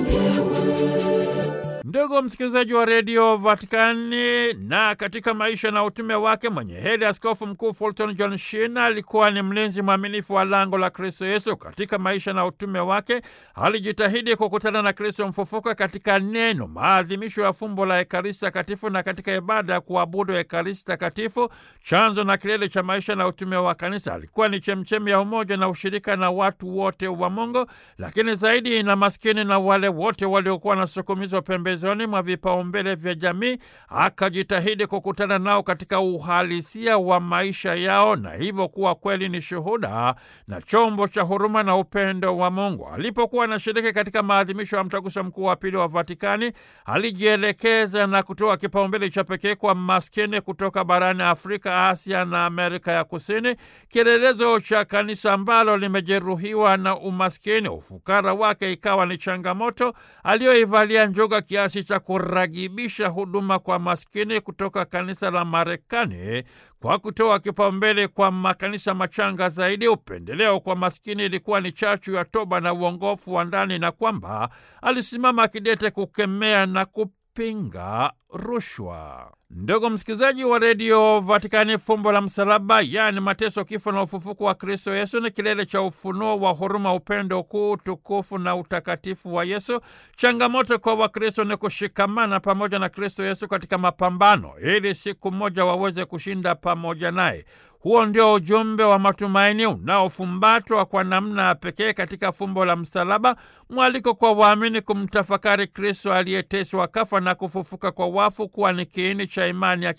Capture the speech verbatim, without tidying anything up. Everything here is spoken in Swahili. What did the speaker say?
Ndugu msikilizaji wa redio Vatikani, na katika maisha na utume wake mwenye heri Askofu Mkuu Fulton John Sheen alikuwa ni mlinzi mwaminifu wa lango la Kristo Yesu. Katika maisha na utume wake alijitahidi kukutana na Kristo mfufuka katika neno, maadhimisho ya fumbo la Ekaristi Takatifu na katika ibada ya kuabudu Ekaristi Takatifu, chanzo na kilele cha maisha na utume wa kanisa. Alikuwa ni chemchemi ya umoja na ushirika na watu wote wa Mungu, lakini zaidi na maskini na wale wote waliokuwa wanasukumizwa pembezoni mwa vipaumbele vya jamii. Akajitahidi kukutana nao katika uhalisia wa maisha yao, na hivyo kuwa kweli ni shuhuda na chombo cha huruma na upendo wa Mungu. Alipokuwa anashiriki katika maadhimisho ya Mtaguso Mkuu wa Pili wa Vatikani, alijielekeza na kutoa kipaumbele cha pekee kwa maskini kutoka barani Afrika, Asia na Amerika ya Kusini, kielelezo cha kanisa ambalo limejeruhiwa na umaskini. Ufukara wake ikawa ni changamoto aliyoivalia njuga kiasi cha kuragibisha huduma kwa maskini kutoka kanisa la Marekani kwa kutoa kipaumbele kwa makanisa machanga zaidi. Upendeleo kwa maskini ilikuwa ni chachu ya toba na uongofu wa ndani, na kwamba alisimama kidete kukemea na kupinga rushwa. Ndugu msikilizaji wa redio Vatikani, fumbo la msalaba, yaani mateso, kifo na ufufuko wa Kristo Yesu ni kilele cha ufunuo wa huruma, upendo kuu, tukufu na utakatifu wa Yesu. Changamoto kwa Wakristo ni kushikamana pamoja na Kristo Yesu katika mapambano, ili siku moja waweze kushinda pamoja naye. Huo ndio ujumbe wa matumaini unaofumbatwa kwa namna pekee katika fumbo la msalaba, mwaliko kwa waamini kumtafakari Kristo aliyeteswa, kafa na kufufuka kwa wafu kuwa ni kiini cha imani ya